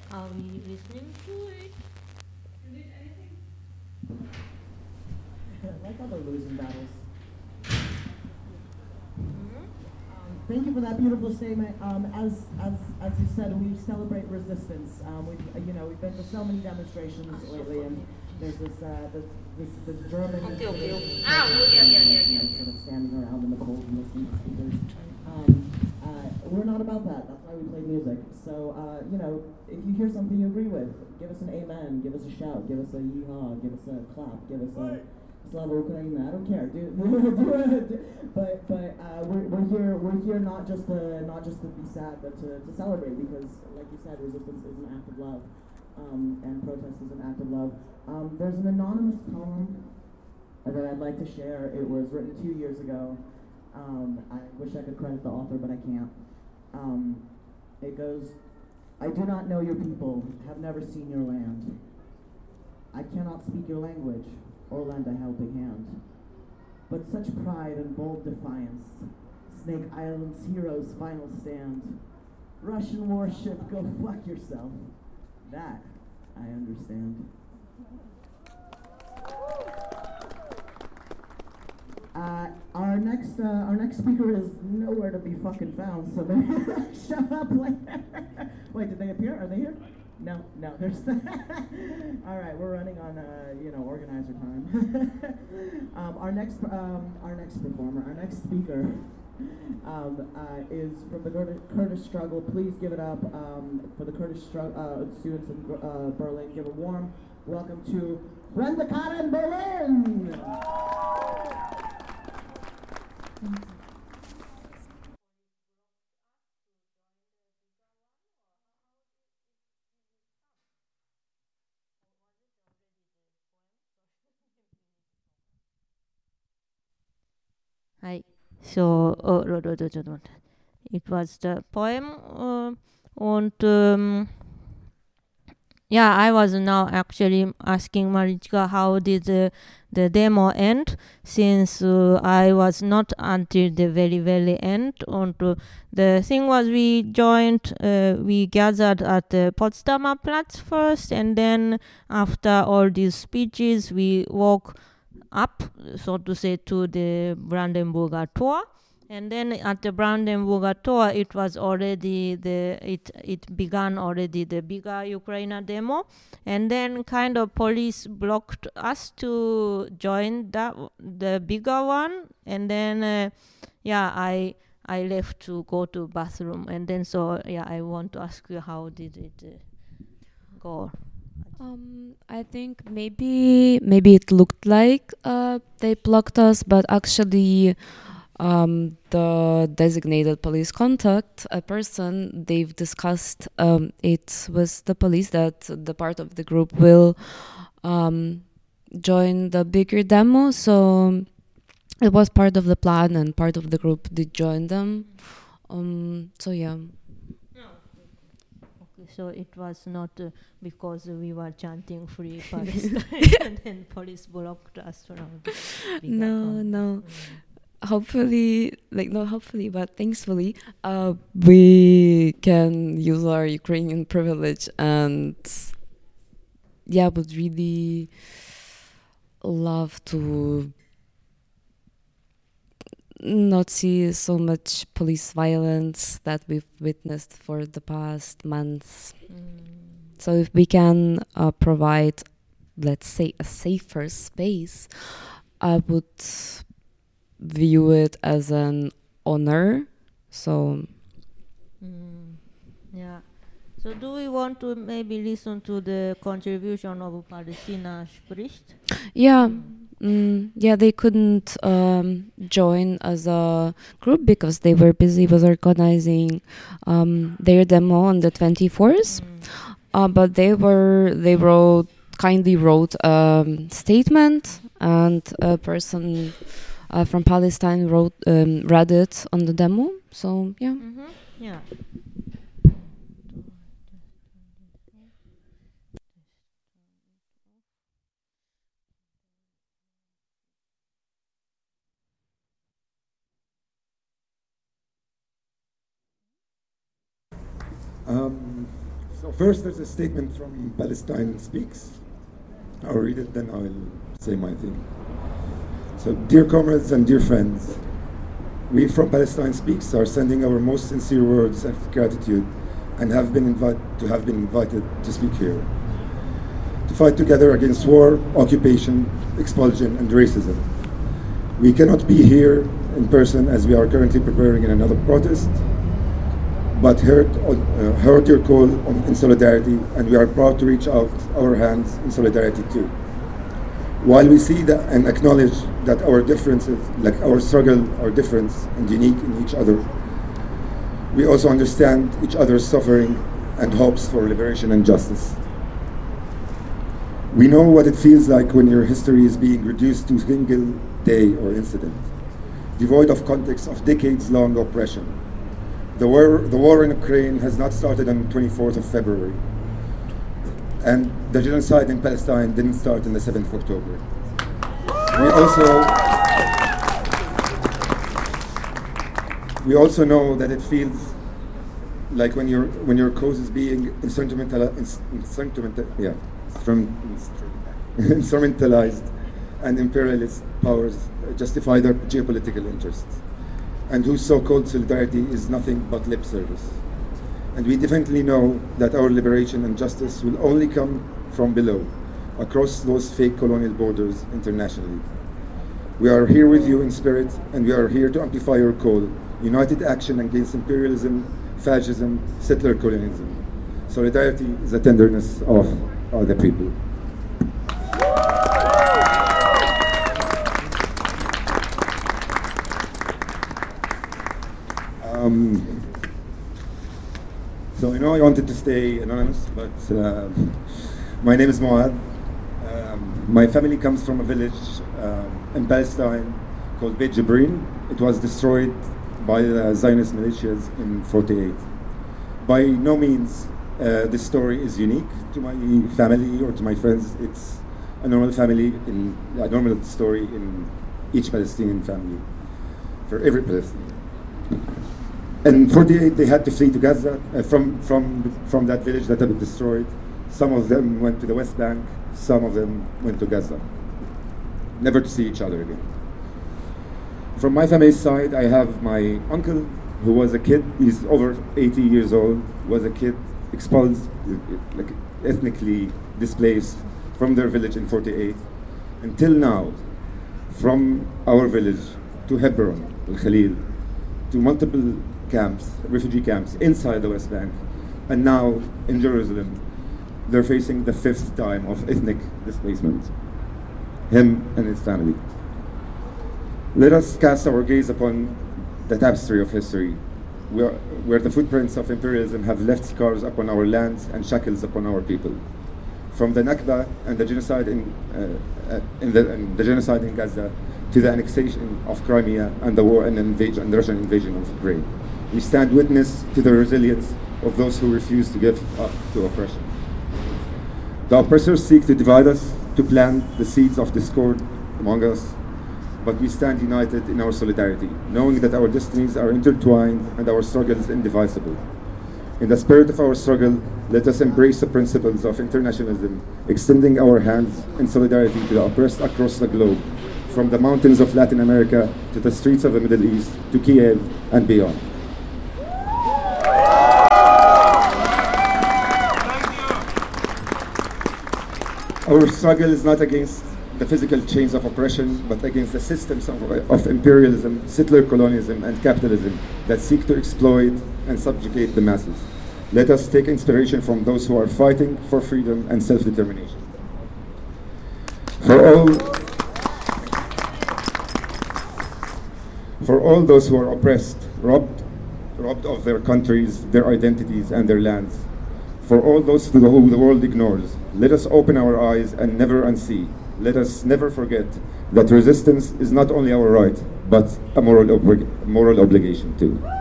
Are we listening to it? I like how they're losing battles. Hmm? Thank you for that beautiful statement. As you said, we celebrate resistance. We've been to so many demonstrations lately, and there's this German. Okay, okay, okay. Ah, oh, yeah. Sort of standing around in the cold and listening to speakers. We're not about that. That's why we play music. So if you hear something you agree with, give us an amen, give us a shout, give us a yeehaw, give us a clap, give us a Slava Ukraina. I don't care. We're here not just to be sad, but to celebrate because, like you said, resistance is an act of love, and protest is an act of love. There's an anonymous poem that I'd like to share. It was written 2 years ago. I wish I could credit the author, but I can't. It goes, I do not know your people, have never seen your land. I cannot speak your language or lend a helping hand. But such pride and bold defiance, Snake Island's heroes' final stand. Russian warship, go fuck yourself. That I understand. Our next speaker is nowhere to be fucking found, so they show up later. Wait, did they appear? Are they here? No, there's. All right, we're running on organizer time. Our next performer, our next speaker, is from the Kurdish struggle. Please give it up for the Kurdish students in Berlin. Give a warm welcome to Brenda Karen Berlin. Hi. So, it was the poem, and yeah, I was now actually asking Marichka how did the demo end, since I was not until the very very end. And the thing was, we gathered at the Potsdamer Platz first, and then after all these speeches, we walk up, so to say, to the Brandenburger Tor. And then at the Brandenburger Tor, it was already it began already the bigger Ukraine demo, and then kind of police blocked us to join the bigger one, and then I left to go to bathroom, and then so yeah, I want to ask you how did it go? I think maybe it looked like they blocked us, but actually, the designated police contact a person they've discussed it was the police that the part of the group will join the bigger demo. So it was part of the plan, and part of the group did join them. So yeah. Okay, so it was not because we were chanting free Palestine and then police blocked us from No. Hopefully, like not hopefully, but thankfully, we can use our Ukrainian privilege, and yeah, would really love to not see so much police violence that we've witnessed for the past months. So if we can provide, let's say, a safer space, I would view it as an honor. So yeah. So do we want to maybe listen to the contribution of Palästina spricht? yeah. Yeah, they couldn't join as a group because they were busy with organizing their demo on the 24th. But they kindly wrote a statement, and a person from Palestine read it on the demo. So yeah. Yeah. So first there's a statement from Palestine Speaks. I'll read it, then I'll say my thing. So, dear comrades and dear friends, we from Palestine Speaks are sending our most sincere words of gratitude and have been invited to speak here, to fight together against war, occupation, expulsion, and racism. We cannot be here in person as we are currently preparing in another protest, but heard your call in solidarity, and we are proud to reach out our hands in solidarity too. While we see that and acknowledge that our differences, like our struggle, are different and unique in each other, we also understand each other's suffering and hopes for liberation and justice. We know what it feels like when your history is being reduced to a single day or incident, devoid of context of decades-long oppression. The war in Ukraine has not started on the 24th of February, and the genocide in Palestine didn't start on the 7th of October. We also know that it feels like when your cause is being instrumentalized, and imperialist powers justify their geopolitical interests, and whose so-called solidarity is nothing but lip service. And we definitely know that our liberation and justice will only come from below, across those fake colonial borders internationally. We are here with you in spirit, and we are here to amplify your call: united action against imperialism, fascism, settler colonialism. Solidarity is the tenderness of the people. So I know I wanted to stay anonymous, but my name is Moad. My family comes from a village in Palestine called Beit Jibrin. It was destroyed by the Zionist militias in '48. By no means this story is unique to my family or to my friends. It's a normal normal story in each Palestinian family, for every Palestinian. In '48, they had to flee to Gaza from that village that had been destroyed. Some of them went to the West Bank, some of them went to Gaza, never to see each other again. From my family's side, I have my uncle, who was a kid. He's over 80 years old. Was a kid expelled, like ethnically displaced from their village in '48. Until now, from our village to Hebron, Al-Khalil, to multiple camps, refugee camps inside the West Bank, and now in Jerusalem, they're facing the 5th time of ethnic displacement, him and his family. Let us cast our gaze upon the tapestry of history, where the footprints of imperialism have left scars upon our lands and shackles upon our people. From the Nakba and the genocide the genocide in Gaza, to the annexation of Crimea and the war and the Russian invasion of Ukraine, we stand witness to the resilience of those who refuse to give up to oppression. The oppressors seek to divide us, to plant the seeds of discord among us, but we stand united in our solidarity, knowing that our destinies are intertwined and our struggle is indivisible. In the spirit of our struggle, let us embrace the principles of internationalism, extending our hands in solidarity to the oppressed across the globe, from the mountains of Latin America to the streets of the Middle East, to Kiev and beyond. Our struggle is not against the physical chains of oppression, but against the systems of imperialism, settler colonialism, and capitalism that seek to exploit and subjugate the masses. Let us take inspiration from those who are fighting for freedom and self-determination. For all those who are oppressed, robbed of their countries, their identities, and their lands. For all those who the world ignores, let us open our eyes and never unsee. Let us never forget that resistance is not only our right, but a moral obligation too.